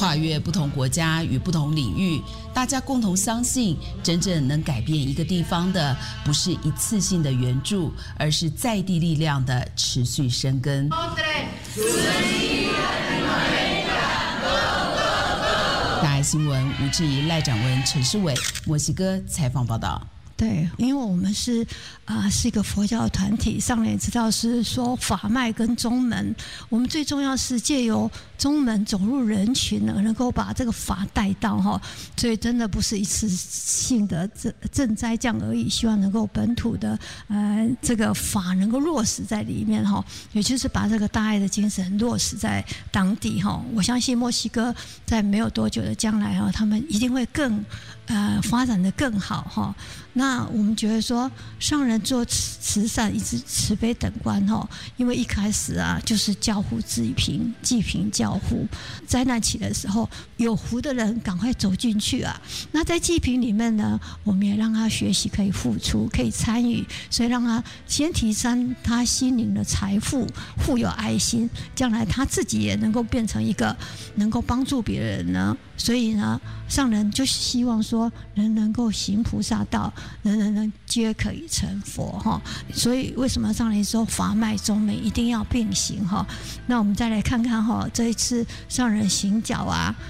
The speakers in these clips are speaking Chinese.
跨越不同国家与不同领域，大家共同相信，真正能改变一个地方的，不是一次性的援助，而是在地力量的持续生根。大爱新闻吴志怡、赖展文、陈世伟，墨西哥采访报道。 对，因为我们是一个佛教的团体，上人也知道是说法脉跟宗门，我们最重要是借由宗门走入人群，能够把这个法带到哈，所以真的不是一次性的赈灾这样而已，希望能够本土的这个法能够落实在里面哈，也就是把这个大爱的精神落实在当地哈。我相信墨西哥在没有多久的将来哈，他们一定会更发展得更好哈。那我们觉得说，上人做慈善一直慈悲等观哈，因为一开始就是教护济贫，济贫教护。灾难起的时候，有福的人赶快走进去啊。那在济贫里面呢，我们也让他学习可以付出，可以参与，所以让他先提升他心灵的财富，富有爱心，将来他自己也能够变成一个能够帮助别人呢。所以呢，上人就希望说，人能够行菩萨道，人皆可以成佛哈。所以为什么上人说法脉宗门一定要并行哈？那我们再来看看哈，这一次上人行脚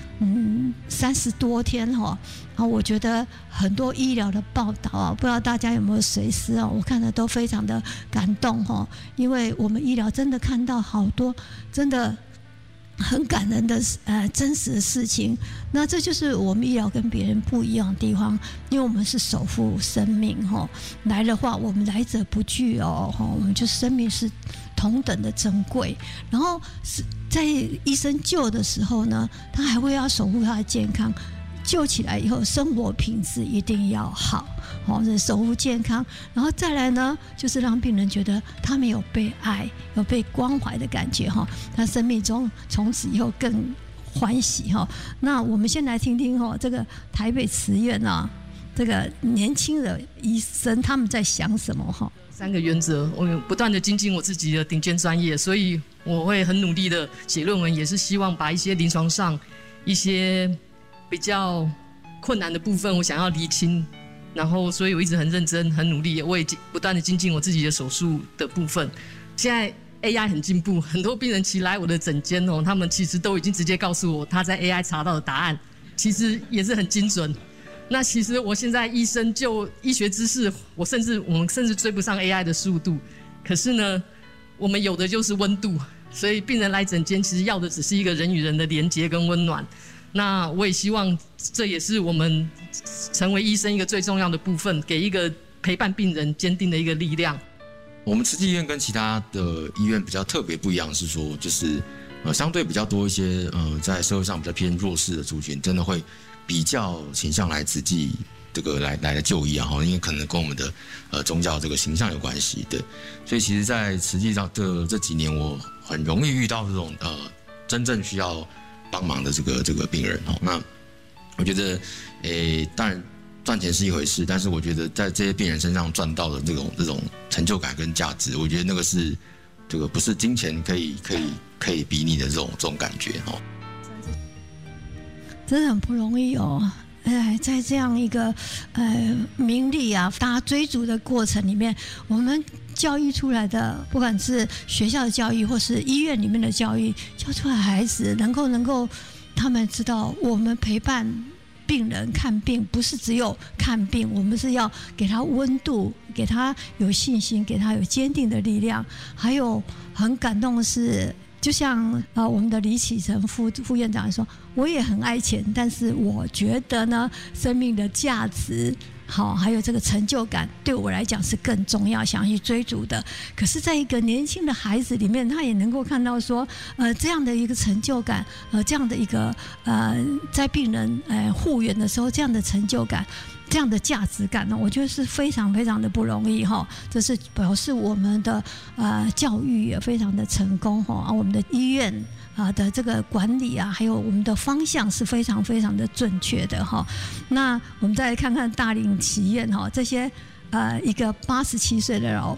30多天哈，我觉得很多医疗的报道不知道大家有没有随思我看的都非常的感动哈，因为我们医疗真的看到好多真的很感人的真实的事情。那这就是我们医疗跟别人不一样的地方，因为我们是守护生命来的话我们来者不拒我们就生命是同等的珍贵。然后在医生救的时候呢，他还会要守护他的健康，救起来以后生活品质一定要好守护健康。然后再来呢，就是让病人觉得他们有被爱有被关怀的感觉他生命中从此以后更欢喜那我们先来听听这个台北慈院这个年轻的医生他们在想什么 3个原则，我不断的精进我自己的顶尖专业，所以我会很努力的写论文，也是希望把一些临床上一些比较困难的部分我想要厘清，然后所以我一直很认真很努力，我也不断的精进我自己的手术的部分。现在 AI 很进步，很多病人其实来我的诊间他们其实都已经直接告诉我他在 AI 查到的答案，其实也是很精准。那其实我现在医生就医学知识我们甚至追不上 AI 的速度，可是呢我们有的就是温度，所以病人来诊间其实要的只是一个人与人的连结跟温暖。那我也希望这也是我们成为医生一个最重要的部分，给一个陪伴病人坚定的一个力量。 我们慈济医院跟其他的医院比较特别不一样是说，就是相对比较多一些在社会上比较偏弱势的族群，真的会比较倾向来慈济这个来就医因为可能跟我们的宗教这个形象有关系，对。所以其实在慈济上这几年，我很容易遇到这种真正需要帮忙的这个病人那我觉得当然赚钱是一回事，但是我觉得在这些病人身上赚到的这种成就感跟价值，我觉得那个是这个不是金钱可以比拟的这种感觉真的很不容易在这样一个名利大家追逐的过程里面，我们教育出来的，不管是学校的教育或是医院里面的教育，教出来孩子能够他们知道我们陪伴病人看病不是只有看病，我们是要给他温度，给他有信心，给他有坚定的力量。还有很感动的是，就像我们的李启成副院长说，我也很爱钱，但是我觉得呢，生命的价值还有这个成就感对我来讲是更重要，想要去追逐的。可是在一个年轻的孩子里面，他也能够看到说这样的一个成就感，这样的一个在病人护援的时候这样的成就感，这样的价值感呢，我觉得是非常非常的不容易这是表示我们的教育也非常的成功我们的医院的这个管理还有我们的方向是非常非常的正确的那我们再来看看大林祈愿这些一个87岁的